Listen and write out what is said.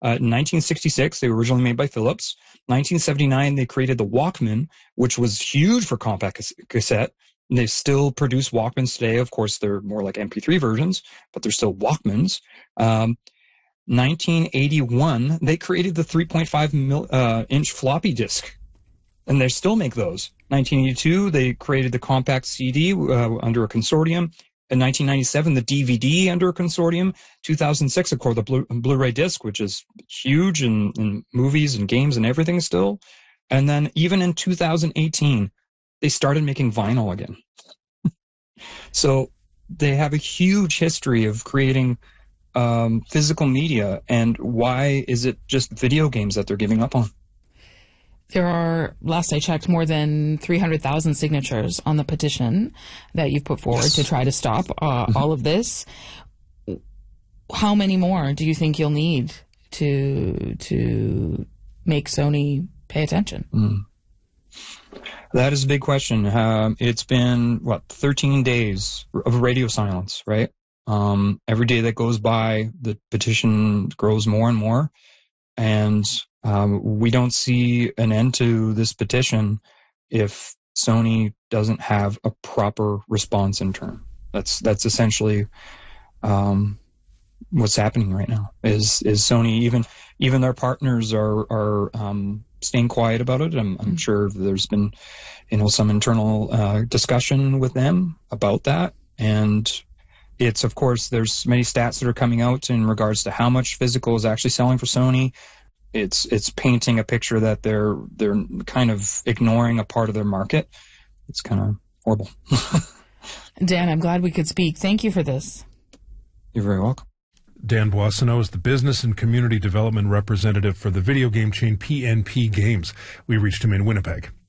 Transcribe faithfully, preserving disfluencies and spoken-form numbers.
Uh, in nineteen sixty-six, they were originally made by Philips. nineteen seventy-nine, they created the Walkman, which was huge for compact cas- cassette. And they still produce Walkmans today. Of course, they're more like M P three versions, but they're still Walkmans. Um, nineteen eighty-one, they created the three point five mil, uh, inch floppy disk, and they still make those. nineteen eighty-two, they created the compact C D uh, under a consortium. In nineteen ninety-seven, the D V D under a consortium. two thousand six, of course, the Blu- Blu-ray disc, which is huge in, in movies and games and everything still. And then even in two thousand eighteen, they started making vinyl again. So they have a huge history of creating um, physical media. And why is it just video games that they're giving up on? There are, last I checked, more than three hundred thousand signatures on the petition that you've put forward yes. to try to stop uh, mm-hmm. all of this. How many more do you think you'll need to to make Sony pay attention? Mm. That is a big question. Um, it's been, what, thirteen days of radio silence, right? Um, every day that goes by, the petition grows more and more. And um, we don't see an end to this petition if Sony doesn't have a proper response in turn. That's that's essentially um, what's happening right now. Is is Sony, even even their partners are are um, staying quiet about it. I'm, I'm sure there's been, you know, some internal uh, discussion with them about that, and it's, of course, there's many stats that are coming out in regards to how much physical is actually selling for Sony. It's it's painting a picture that they're they're kind of ignoring a part of their market. It's kind of horrible. Dan, I'm glad we could speak. Thank you for this. You're very welcome. Dan Boissonnault is the Business and Community Development Representative for the video game chain P N P Games. We reached him in Winnipeg.